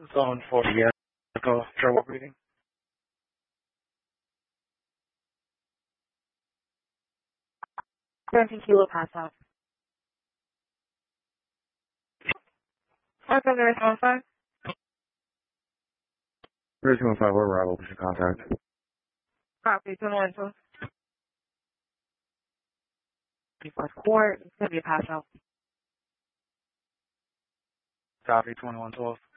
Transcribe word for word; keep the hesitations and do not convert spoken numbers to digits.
Zone forty, yeah. Go, trouble breathing. seventeen kilo pass out. What's up, nurse one five? Three two one five, we're arrival, pushing contact. Copy, two one two. First court, it's gonna be a pass out. Copy, twenty-one twelve.